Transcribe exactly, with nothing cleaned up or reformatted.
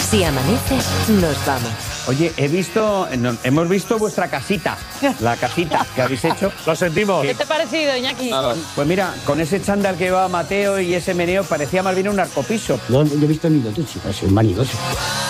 Si amanece, nos vamos. Oye, he visto, no, hemos visto vuestra casita, la casita que habéis hecho. Lo sentimos. ¿Qué te ha parecido, Iñaki? Ah, pues mira, con ese chándal que llevaba Mateo y ese meneo parecía más bien un narcopiso. No, yo he visto ni lo tuyo, parece un vanidoso.